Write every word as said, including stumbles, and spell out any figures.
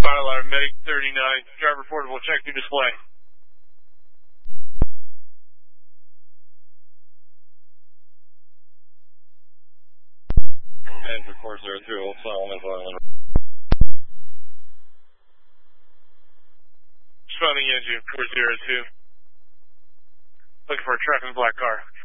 Filer, Medic thirty-nine, driver portable, check your display. And for four zero two, Old Solomon, Island. Responding engine four zero two. Looking for a traffic black car.